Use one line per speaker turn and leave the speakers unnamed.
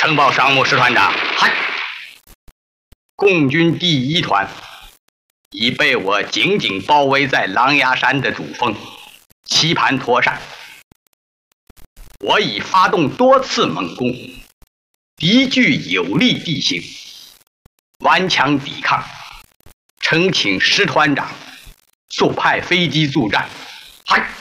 呈报商务师团长，
嗨，
共军第1团已被我紧紧包围在狼牙山的主峰，棋盘妥善。我已发动多次猛攻，敌据有利地形，顽强抵抗。诚请师团长速派飞机助战。
嗨。